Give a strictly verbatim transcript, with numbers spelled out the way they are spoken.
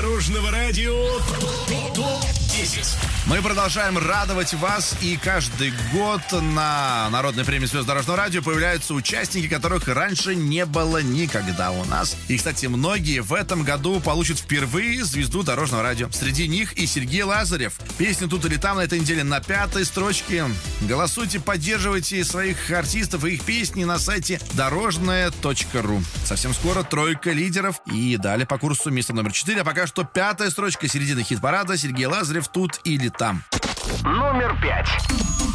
Дорожного радио топ десять. Мы продолжаем радовать вас, и каждый год на Народной премии «Звезд дорожного радио» появляются участники, которых раньше не было никогда у нас. И, кстати, многие в этом году получат впервые звезду дорожного радио. Среди них и Сергей Лазарев. Песня «Тут или там» на этой неделе на пятой строчке. Голосуйте, поддерживайте своих артистов и их песни на сайте дорожное точка ру. Совсем скоро тройка лидеров и далее по курсу место номер четыре. А пока что пятая строчка середины хит-парада. Сергей Лазарев «Тут или там». Номер пять.